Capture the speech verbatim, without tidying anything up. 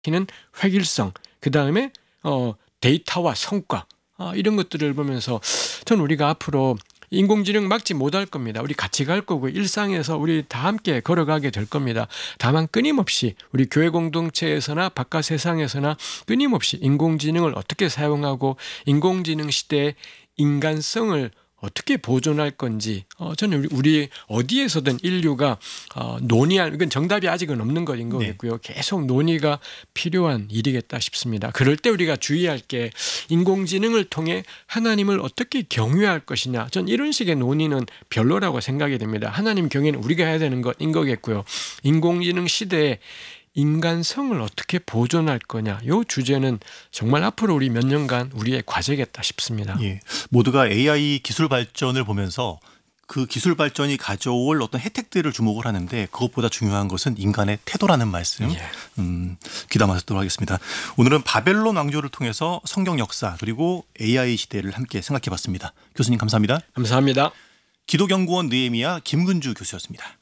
는 획일성, 그다음에 어 데이터와 성과, 어 이런 것들을 보면서 저는 우리가 앞으로 인공지능 막지 못할 겁니다. 우리 같이 갈 거고 일상에서 우리 다 함께 걸어가게 될 겁니다. 다만 끊임없이 우리 교회 공동체에서나 바깥 세상에서나 끊임없이 인공지능을 어떻게 사용하고 인공지능 시대의 인간성을 어떻게 보존할 건지, 어, 저는 우리 어디에서든 인류가 어, 논의할, 이건 정답이 아직은 없는 것인 거겠고요. 네. 계속 논의가 필요한 일이겠다 싶습니다. 그럴 때 우리가 주의할 게 인공지능을 통해 하나님을 어떻게 경외할 것이냐. 전 이런 식의 논의는 별로라고 생각이 됩니다. 하나님 경외는 우리가 해야 되는 것인 거겠고요. 인공지능 시대에 인간성을 어떻게 보존할 거냐, 이 주제는 정말 앞으로 우리 몇 년간 우리의 과제겠다 싶습니다. 예, 모두가 에이아이 기술 발전을 보면서 그 기술 발전이 가져올 어떤 혜택들을 주목을 하는데 그것보다 중요한 것은 인간의 태도라는 말씀, 예. 음, 귀담아 듣도록 하겠습니다. 오늘은 바벨론 왕조를 통해서 성경 역사 그리고 에이아이 시대를 함께 생각해봤습니다. 교수님 감사합니다. 감사합니다. 기독연구원 느헤미야 김근주 교수였습니다.